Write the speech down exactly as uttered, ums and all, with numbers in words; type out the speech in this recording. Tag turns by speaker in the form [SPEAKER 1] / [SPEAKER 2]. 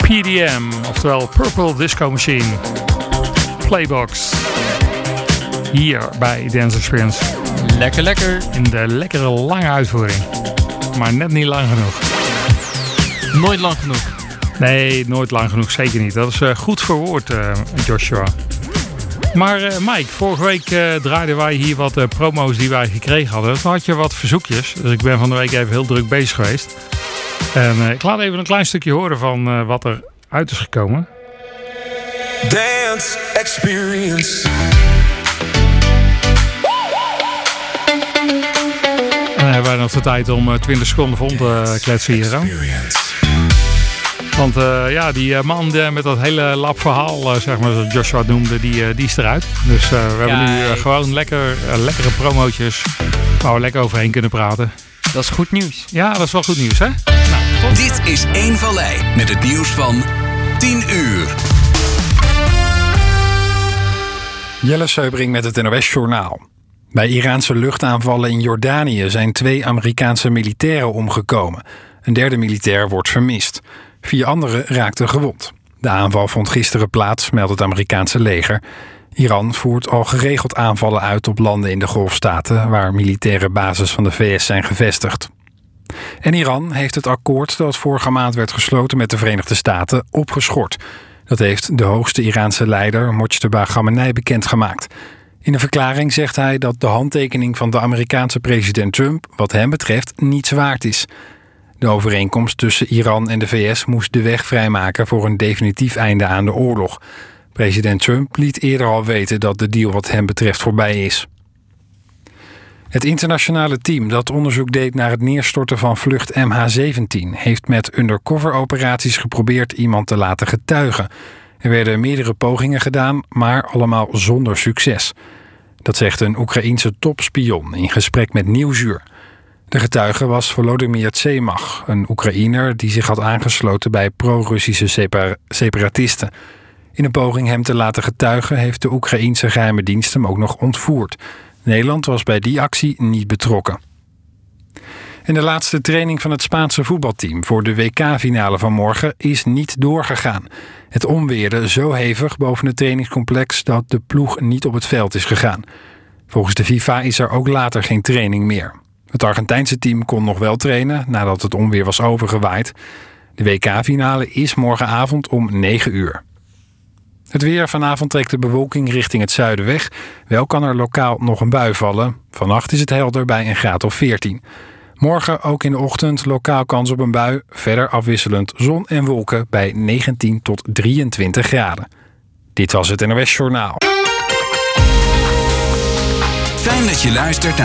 [SPEAKER 1] P D M, oftewel Purple Disco Machine. Playbox. Hier bij Dance Experience.
[SPEAKER 2] Lekker, lekker.
[SPEAKER 1] In de lekkere lange uitvoering. Maar net niet lang genoeg.
[SPEAKER 2] Nooit lang genoeg.
[SPEAKER 1] Nee, nooit lang genoeg. Zeker niet. Dat is uh, goed verwoord, uh, Joshua. Maar uh, Mike, vorige week uh, draaiden wij hier wat uh, promo's die wij gekregen hadden. Toen had je wat verzoekjes. Dus ik ben van de week even heel druk bezig geweest. En uh, ik laat even een klein stukje horen van uh, wat er uit is gekomen.
[SPEAKER 3] Dance Experience.
[SPEAKER 1] En dan hebben wij nog de tijd om uh, twintig seconden vol te kletsen hier. Zo. Want uh, ja, die uh, man uh, met dat hele lap verhaal, uh, zeg maar, zoals Joshua het noemde, die, uh, die is eruit. Dus uh, we hebben
[SPEAKER 2] ja,
[SPEAKER 1] nu uh, gewoon lekker, uh, lekkere promootjes waar we lekker overheen kunnen praten.
[SPEAKER 2] Dat is goed nieuws.
[SPEAKER 1] Ja, dat is wel goed nieuws, hè? Nou, top.
[SPEAKER 4] Dit is één Vallei met het nieuws van tien uur.
[SPEAKER 5] Jelle Seubring met het N O S-journaal. Bij Iraanse luchtaanvallen in Jordanië zijn twee Amerikaanse militairen omgekomen. Een derde militair wordt vermist. Vier anderen raakten gewond. De aanval vond gisteren plaats, meldt het Amerikaanse leger. Iran voert al geregeld aanvallen uit op landen in de Golfstaten, waar militaire bases van de V S zijn gevestigd. En Iran heeft het akkoord dat vorige maand werd gesloten met de Verenigde Staten opgeschort. Dat heeft de hoogste Iraanse leider Mojtaba Khamenei bekendgemaakt. In een verklaring zegt hij dat de handtekening van de Amerikaanse president Trump wat hem betreft niets waard is. De overeenkomst tussen Iran en de V S moest de weg vrijmaken voor een definitief einde aan de oorlog. President Trump liet eerder al weten dat de deal wat hem betreft voorbij is. Het internationale team dat onderzoek deed naar het neerstorten van vlucht M H zeventien... heeft met undercover-operaties geprobeerd iemand te laten getuigen. Er werden meerdere pogingen gedaan, maar allemaal zonder succes. Dat zegt een Oekraïense topspion in gesprek met Nieuwsuur. De getuige was Volodymyr Tsemach, een Oekraïner die zich had aangesloten bij pro-Russische separa- separatisten. In een poging hem te laten getuigen heeft de Oekraïense geheime dienst hem ook nog ontvoerd. Nederland was bij die actie niet betrokken. En de laatste training van het Spaanse voetbalteam voor de W K-finale van morgen is niet doorgegaan. Het onweerde zo hevig boven het trainingscomplex dat de ploeg niet op het veld is gegaan. Volgens de FIFA is er ook later geen training meer. Het Argentijnse team kon nog wel trainen nadat het onweer was overgewaaid. De W K-finale is morgenavond om negen uur. Het weer. Vanavond trekt de bewolking richting het zuiden weg. Wel kan er lokaal nog een bui vallen. Vannacht is het helder bij een graad of veertien. Morgen ook in de ochtend lokaal kans op een bui. Verder afwisselend zon en wolken bij negentien tot drieëntwintig graden. Dit was het N O S Journaal.
[SPEAKER 4] Fijn dat je luistert naar